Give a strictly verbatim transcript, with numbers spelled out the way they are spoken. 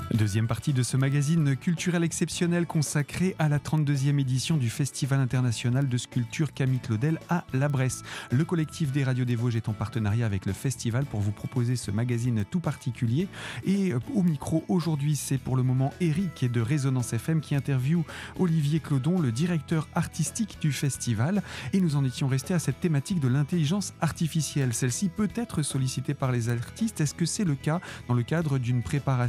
Deuxième partie de ce magazine culturel exceptionnel consacré à la trente-deuxième édition du Festival international de sculpture Camille Claudel à La Bresse. Le collectif des radios des Vosges est en partenariat avec le festival pour vous proposer ce magazine tout particulier. Et au micro aujourd'hui, c'est pour le moment Eric de Résonance F M qui interviewe Olivier Clodon, le directeur artistique du festival. Et nous en étions restés à cette thématique de l'intelligence artificielle. Celle-ci peut être sollicitée par les artistes. Est-ce que c'est le cas dans le cadre d'une préparation